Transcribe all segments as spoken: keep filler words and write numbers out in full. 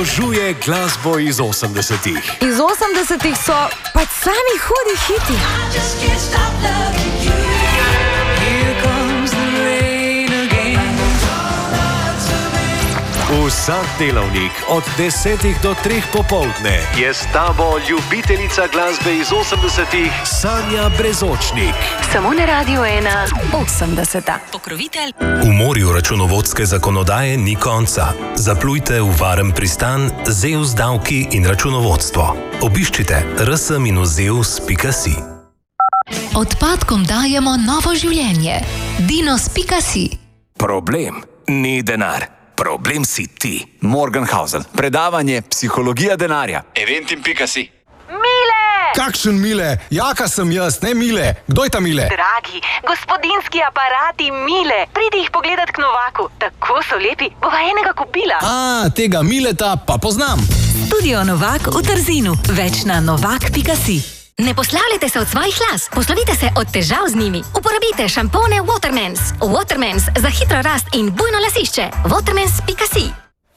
obožuje glasbo iz osemdesetih. Iz osemdesetih so pač sami hudi hiti. Vsak delavnik od desetih do treh popoldne je s tabo ljubiteljica glasbe iz osemdesetih Sanja Brezočnik. Samo na Radiu ena osemdeseta. Pokrovitelj. V morju računovodske zakonodaje ni konca. Zaplujte v varen pristan Zeus davki in računovodstvo. Obiščite r s minus zeus pika si. Odpadkom dajemo novo življenje. dinos pika si. Problem ni denar. Problem si ti. Morgenhausen. Predavanje Psihologija denarja. eventim pika si. Mile! Kakšen Mile? Jaka sem jaz, ne Mile. Kdo je ta Mile? Dragi, gospodinski aparati Mile. Pridi jih pogledat k Novaku. Tako so lepi, bova enega kupila. A, tega Mileta pa poznam. Studio Novak v Trzinu. Več na novak pika si. Ne poslavljajte se od svojih las, poslovite se od težav z njimi. Uporabite šampone Watermans. Watermans za hitro rast in bujno lasišče. watermans pika si.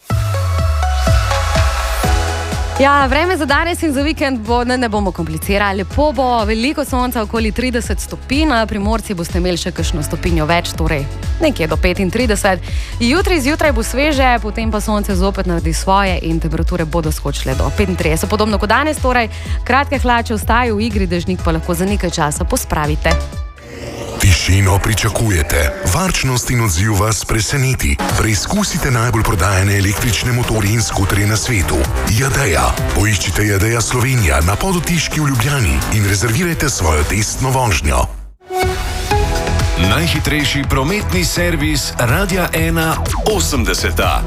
Ja, vreme za danes in za vikend bo, ne, ne bomo komplicirali. Lepo bo, veliko sonca, okoli trideset stopinj, Primorci boste imeli še kakšno stopinjo več, torej nekje do petintrideset. Jutri zjutraj bo sveže, potem pa sonce zopet naredi svoje in temperature bodo skočile do petintrideset. Podobno kot danes, torej kratke hlače ostajajo v igri, dežnik pa lahko za nekaj časa pospravite. Tišino pričakujete, varčnost in odziv vas preseneti. Preizkusite najbolj prodajane električne motorje in skuterje na svetu. Jadeja. Poiščite Jadeja Slovenija na Podotiški v Ljubljani in rezervirajte svojo testno vožnjo. Najhitrejši prometni servis Radia ena osemdeseta.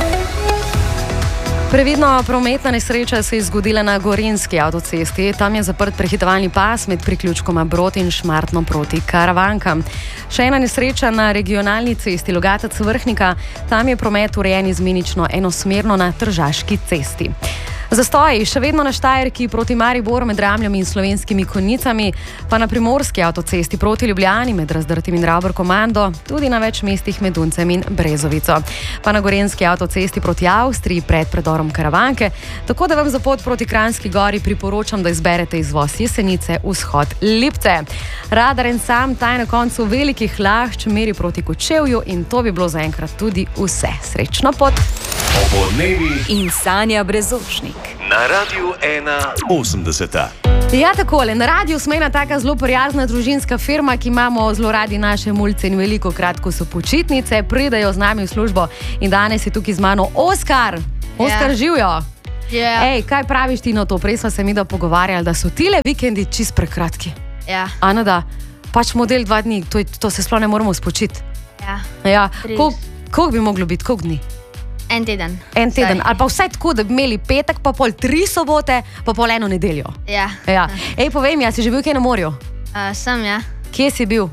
Previdno prometna nesreča se je zgodila na Gorenjski avtocesti. Tam je zaprt prehitevalni pas med priključkoma Brod in Šmartno proti Karavankam. Še ena nesreča na regionalni cesti Logatec-Vrhnika. Tam je promet urejen izmenično enosmerno na Tržaški cesti. Zastoji še vedno na Štajerki proti Mariboru med Ramljami in Slovenskimi Konjicami, pa na Primorski avtocesti proti Ljubljani med Razdrtim in Ravbor Komando, tudi na več mestih med Duncem in Brezovico. Pa na Gorenjski avtocesti proti Avstriji pred predorom Karavanke, tako da vam za pot proti Kranjski gori priporočam, da izberete izvoz Jesenice, vzhod Lipce. Radar en sam taj na koncu velikih Lahč meri proti Kočevju in to bi bilo zaenkrat tudi vse. Srečno pot! Opoldnevi in Sanja Brezočnik. Na Radiu ena osemdeseta. Ja, takole, na radiju smo ena taka zelo prijazna družinska firma, ki imamo zelo radi naše mulce in veliko krat, ko so počitnice, pridejo z nami v službo in danes je tukaj z mano Oskar. Oskar, yeah. Živjo. Yeah. Ej, kaj praviš ti na to? Prej sva se mi da pogovarjali, da so tile vikendi čist prekratki. Ja. Ana, da, pač model dva dni, to, to se sploh ne moramo spočiti. Ja. Ja, koliko bi moglo biti, koliko dni? En teden. En teden, ali pa vsaj tako, da bi imeli petek, pa pol tri sobote, pa pol eno nedeljo. Ja. Ja. Ej, povej mi, a si že bil kaj na morju? Uh, sem, ja. Kje si bil?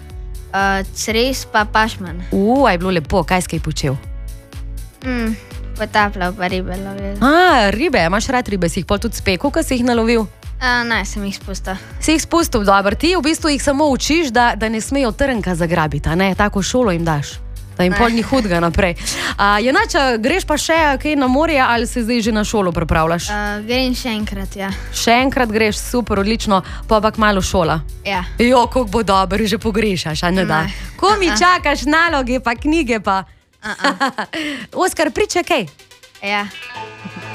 Uh, Cres pa Pašman. Uuu, a je bilo lepo, kaj si kaj počel? Mm, potapljal pa ribe lovil. A, ribe, imaš rad ribe, si jih pol tudi spekel, ko si jih nalovil? Uh, ne, sem jih spustil. Si jih spustil, dobro. Ti v bistvu jih samo učiš, da, da ne smejo trnka zagrabiti, a ne? Tako šolo jim daš. Da jim pol ni hudega naprej. A, Janača, greš pa še kaj na morje ali se zdaj že na šolo pripravljaš? Uh, grem še enkrat, ja. Še enkrat greš, super, odlično, pa pa kmalu šola. Ja. Jo, koliko bo dobro, že pogrešaš, a ne da? Ko mi čakaš naloge pa knjige pa? Uh -uh. Oskar, pričakaj. Ja.